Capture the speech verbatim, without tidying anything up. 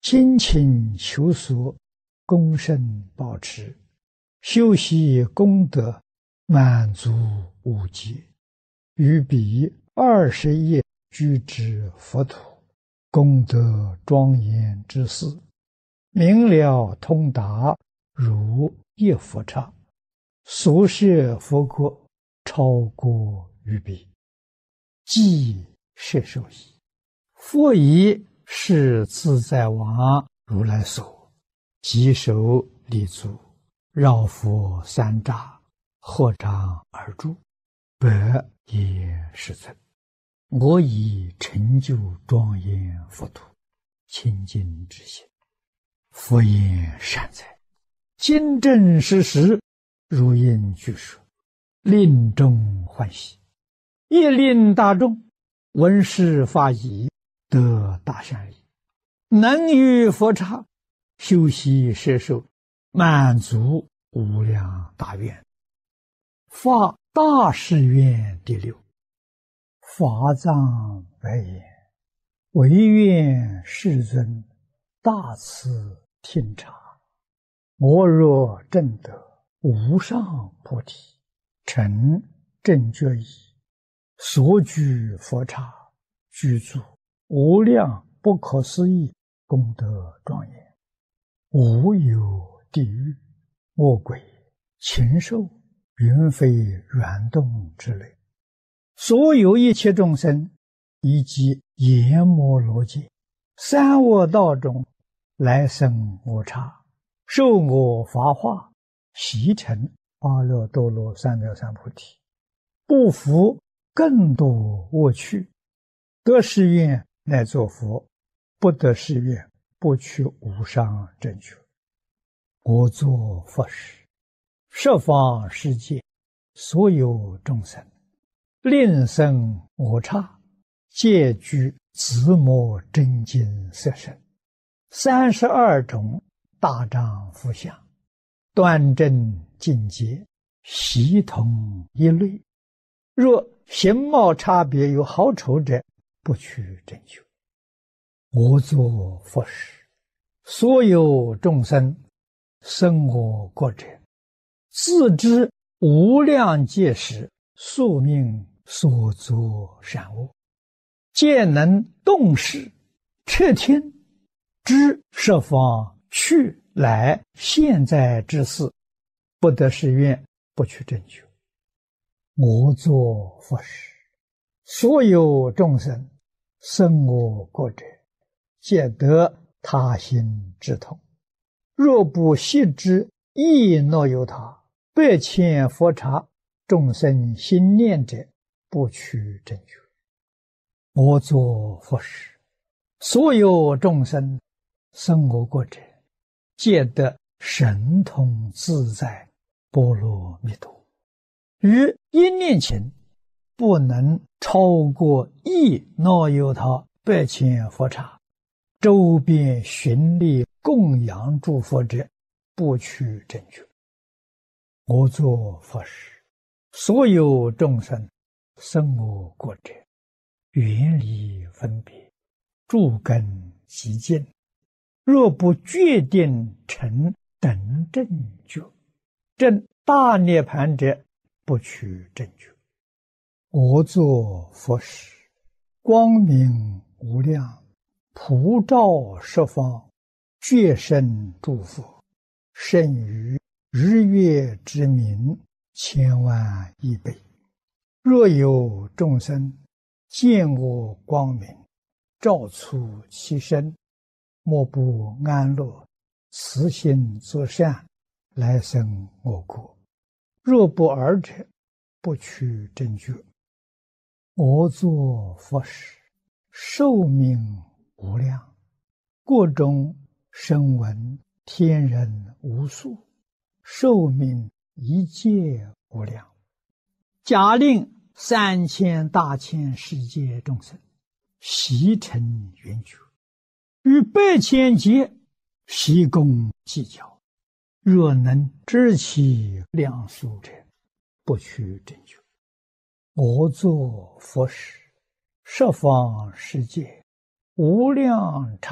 精勤求索，功胜保持，修习功德，满足无极。于彼二十业居之佛土，功德庄严之事，明了通达，如一佛刹。所摄佛国，超过于彼，即摄受矣。佛以是自在王如来所，稽首立足，绕佛三匝，合掌而住，百也世尊。我以成就庄严佛土，清净之心。佛言善哉，今正实实，如应具说，令众欢喜，亦令大众闻是法已，得大善利，能于佛刹修习摄受，满足无量大愿。发大誓愿第六。法藏白言：唯愿世尊大慈听察，我若证得无上菩提，成正觉已，所居佛刹，居住无量不可思议功德庄严，无有地狱、恶鬼、禽兽、云飞缘动之类，所有一切众生，以及阎摩罗界、三恶道中来生我刹，受我法化，习成阿耨多罗三藐三菩提，不服更多恶趣，得誓愿乃作佛，不得誓愿不取无上正觉。我作佛时，十方世界所有众生，令生我刹，皆具自摩真经色身，三十二种大丈夫相，端正境界，悉同一类。若形貌差别有好丑者，不取正觉。我作佛时，所有众生生我国者，自知无量劫时宿命所作善恶，皆能动识彻听，知十方去来现在之事，不得誓愿不取正觉。我作佛时，所有众生生我国者，皆得他心之通。若不悉知亦若有他，百千佛刹众生心念者，不取正觉。我作佛时，所有众生生我国者，皆得神通自在波罗蜜多。于一念前，不能超过一若有他百千佛刹，周边巡礼供养诸佛者，不取正觉。我作佛时，所有众生生我国者，远离分别，诸根极净，若不决定成等正觉，证大涅盘者，不取正觉。我作佛时，光明无量，普照十方，觉生诸佛，胜于日月之明千万亿倍。若有众生见我光明，照出其身，莫不安乐，慈心作善，来生我国。若不尔者，不取正觉。我作佛时，寿命无量，国中声闻天人无数，寿命一切无量。假令三千大千世界众生悉成圆觉，于百千劫悉共计较，若能知其量数者，不取正觉。我作佛时，十方世界无量